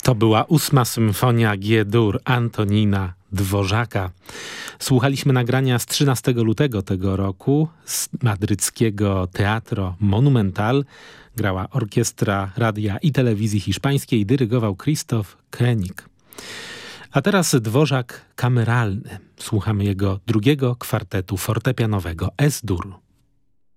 To była 8. symfonia G-dur Antonina Dworzaka. Słuchaliśmy nagrania z 13 lutego tego roku z madryckiego Teatro Monumental. Grała orkiestra radia i telewizji hiszpańskiej, dyrygował Krzysztof Koenig. A teraz Dworzak kameralny. Słuchamy jego drugiego kwartetu fortepianowego Es-dur.